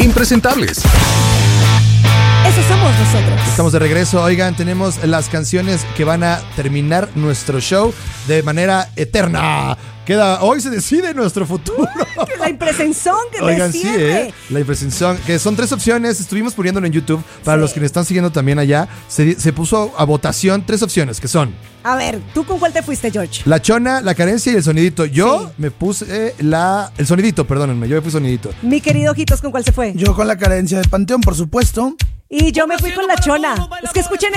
impresentables. Eso somos nosotros. Estamos de regreso. Oigan, tenemos las canciones que van a terminar nuestro show de manera eterna. Hoy se decide nuestro futuro. La impresión que Oigan, te sí, cierre. la impresión, que son 3 opciones. Estuvimos poniéndolo en YouTube. Para los que nos están siguiendo también allá, se puso a votación 3 opciones, que son: A ver, ¿tú con cuál te fuiste, George? la chona, la carencia y el sonidito. Yo me puse el sonidito, perdónenme. Yo me puse sonidito. Mi querido Ojitos, ¿con cuál se fue? Yo con la carencia de Panteón, por supuesto. Y yo me fui con la chona. Es que escuchen